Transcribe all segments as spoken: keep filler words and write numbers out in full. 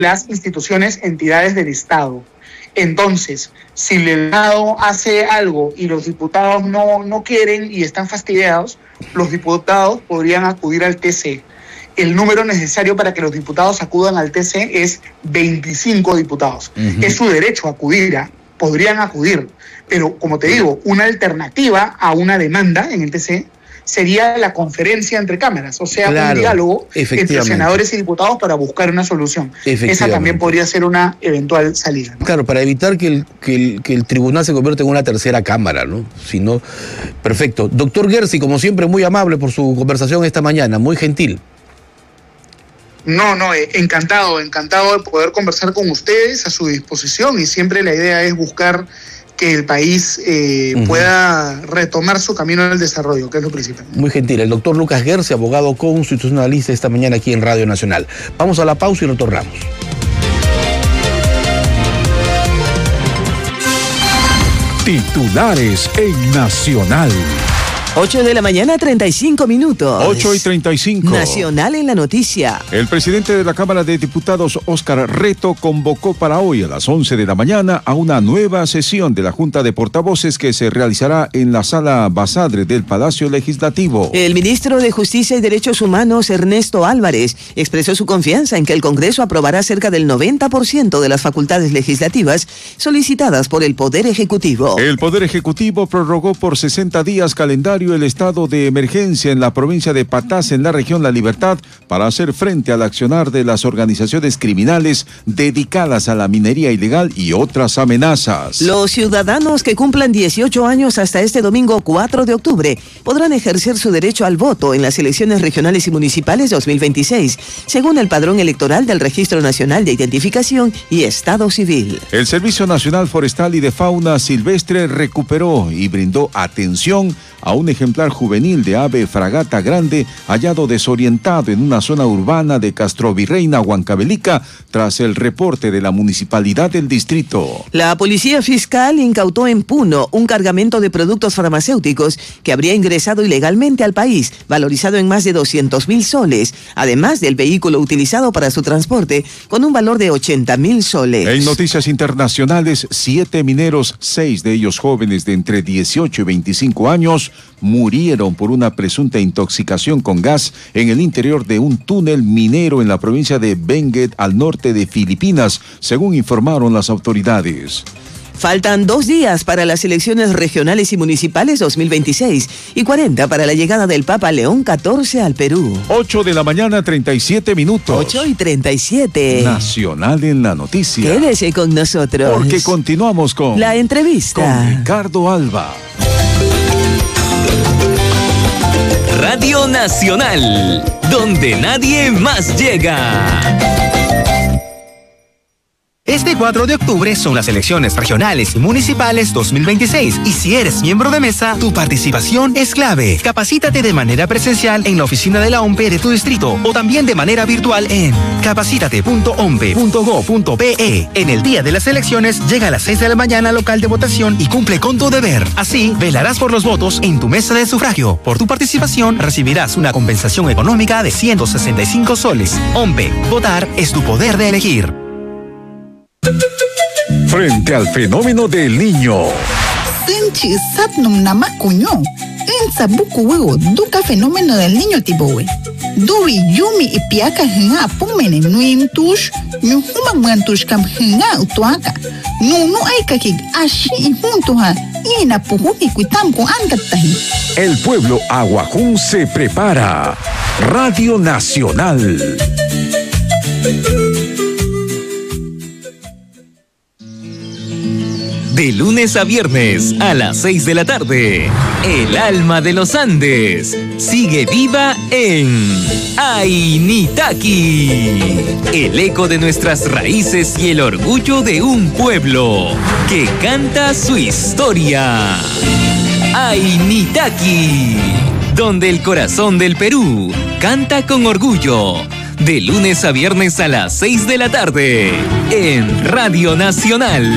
las instituciones, entidades del Estado. Entonces, si el Estado hace algo y los diputados no, no quieren y están fastidiados, los diputados podrían acudir al T C. El número necesario para que los diputados acudan al T C es veinticinco diputados. Uh-huh. Es su derecho acudir, ¿eh? Podrían acudir. Pero, como te digo, una alternativa a una demanda en el T C sería la conferencia entre cámaras, o sea, claro, un diálogo entre senadores y diputados para buscar una solución. Esa también podría ser una eventual salida, ¿no? Claro, para evitar que el, que, el, que el tribunal se convierta en una tercera cámara, ¿no? Si no, perfecto. Doctor Gersi, como siempre, muy amable por su conversación esta mañana, muy gentil. No, no, eh, encantado, encantado de poder conversar con ustedes, a su disposición, y siempre la idea es buscar que el país eh, uh-huh. pueda retomar su camino al desarrollo, que es lo principal. Muy gentil. El doctor Lucas Gersi, abogado constitucionalista, esta mañana aquí en Radio Nacional. Vamos a la pausa y retornamos. Titulares en Nacional. ocho de la mañana, treinta y cinco minutos. ocho y treinta y cinco. Nacional en la noticia. El presidente de la Cámara de Diputados, Óscar Reto, convocó para hoy a las once de la mañana a una nueva sesión de la Junta de Portavoces que se realizará en la Sala Basadre del Palacio Legislativo. El ministro de Justicia y Derechos Humanos, Ernesto Álvarez, expresó su confianza en que el Congreso aprobará cerca del noventa por ciento de las facultades legislativas solicitadas por el Poder Ejecutivo. El Poder Ejecutivo prorrogó por sesenta días calendario el estado de emergencia en la provincia de Patás, en la región La Libertad, para hacer frente al accionar de las organizaciones criminales dedicadas a la minería ilegal y otras amenazas. Los ciudadanos que cumplan dieciocho años hasta este domingo cuatro de octubre podrán ejercer su derecho al voto en las elecciones regionales y municipales dos mil veintiséis, según el padrón electoral del Registro Nacional de Identificación y Estado Civil. El Servicio Nacional Forestal y de Fauna Silvestre recuperó y brindó atención a un ejemplar juvenil de ave fragata grande hallado desorientado en una zona urbana de Castrovirreina, Huancavelica, tras el reporte de la municipalidad del distrito. La policía fiscal incautó en Puno un cargamento de productos farmacéuticos que habría ingresado ilegalmente al país, valorizado en más de doscientos mil soles, además del vehículo utilizado para su transporte, con un valor de ochenta mil soles. En noticias internacionales, siete mineros, seis de ellos jóvenes de entre dieciocho y veinticinco años, murieron por una presunta intoxicación con gas en el interior de un túnel minero en la provincia de Benguet, al norte de Filipinas, según informaron las autoridades. Faltan dos días para las elecciones regionales y municipales dos mil veintiséis y cuarenta para la llegada del Papa León catorce al Perú. ocho de la mañana, treinta y siete minutos. ocho y treinta y siete. Nacional en la noticia. Quédese con nosotros. Porque continuamos con... la entrevista. Con Ricardo Alba. Radio Nacional, donde nadie más llega. Este cuatro de octubre son las elecciones regionales y municipales dos mil veintiséis y si eres miembro de mesa, tu participación es clave. Capacítate de manera presencial en la oficina de la O M P E de tu distrito o también de manera virtual en capacítate punto o m p e punto gob punto p e. En el día de las elecciones, llega a las seis de la mañana al local de votación y cumple con tu deber. Así, velarás por los votos en tu mesa de sufragio. Por tu participación, recibirás una compensación económica de ciento sesenta y cinco soles. O M P E, votar es tu poder de elegir. Frente al fenómeno del niño. Senchi satnum namakuño. Ensa buku huevo duka fenómeno del niño tipo we. Dubi yumi y piaka hinga pumene nuintush. Nyuhuma muantush kam hinga utuaka. No no hay que ashi y junto a ina puhumi kuitam ko angatahi. El pueblo aguajún se prepara. Radio Nacional. De lunes a viernes a las seis de la tarde, el alma de los Andes sigue viva en Ainitaki, el eco de nuestras raíces y el orgullo de un pueblo que canta su historia. Ainitaki, donde el corazón del Perú canta con orgullo. De lunes a viernes a las seis de la tarde, en Radio Nacional.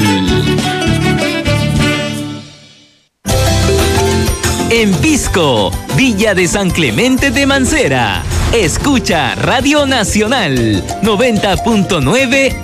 En Pisco, Villa de San Clemente de Mancera, Escucha Radio Nacional noventa punto nueve